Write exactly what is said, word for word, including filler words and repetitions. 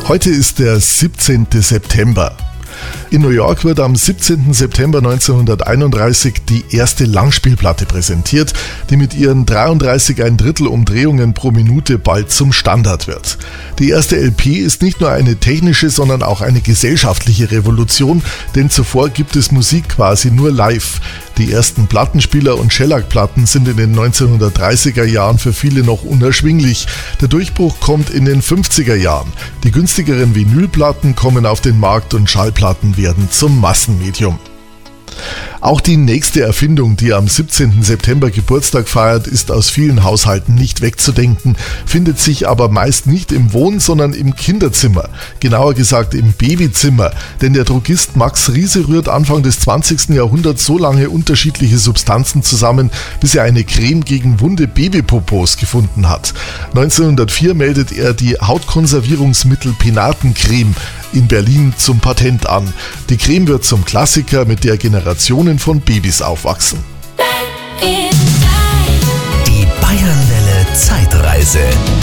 Heute ist der siebzehnten September. In New York wird am siebzehnten September neunzehnhunderteinunddreißig die erste Langspielplatte präsentiert, die mit ihren dreiunddreißig ein Drittel Umdrehungen pro Minute bald zum Standard wird. Die erste L P ist nicht nur eine technische, sondern auch eine gesellschaftliche Revolution, denn zuvor gibt es Musik quasi nur live. Die ersten Plattenspieler und Shellac-Platten sind in den neunzehnhundertdreißiger Jahren für viele noch unerschwinglich. Der Durchbruch kommt in den fünfziger Jahren. Die günstigeren Vinylplatten kommen auf den Markt und Schallplatten werden zum Massenmedium. Auch die nächste Erfindung, die am siebzehnten September Geburtstag feiert, ist aus vielen Haushalten nicht wegzudenken, findet sich aber meist nicht im Wohn-, sondern im Kinderzimmer, genauer gesagt im Babyzimmer, denn der Drogist Max Riese rührt Anfang des zwanzigsten Jahrhunderts so lange unterschiedliche Substanzen zusammen, bis er eine Creme gegen wunde Babypopos gefunden hat. neunzehnhundertvier meldet er die Hautkonservierungsmittel Penatencreme in Berlin zum Patent an. Die Creme wird zum Klassiker, mit der Generationen von Babys aufwachsen. Die Bayernwelle Zeitreise.